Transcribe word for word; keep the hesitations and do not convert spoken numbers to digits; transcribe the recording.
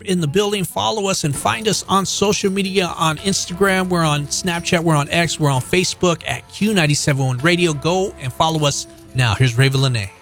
Herb in the building. Follow us and find us on social media on Instagram. We're on Snapchat. We're on X. We're on Facebook at Q nine seven one Radio. Go and follow us now. Here's Raven Lene.